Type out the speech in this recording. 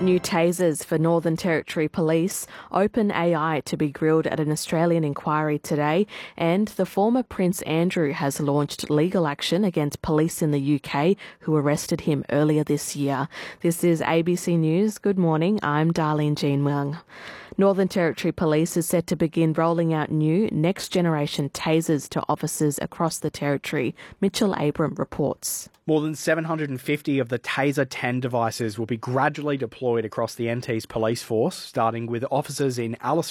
New tasers for Northern Territory Police, OpenAI to be grilled at an Australian inquiry today, and the former Prince Andrew has launched legal action against police in the UK who arrested him earlier this year. This is ABC News. Good morning. I'm Darlene Jean Wang. Northern Territory Police is set to begin rolling out new next-generation tasers to officers across the territory. Mitchell Abram reports. More than 750 of the Taser 10 devices will be gradually deployed across the NT's police force, starting with officers in Alice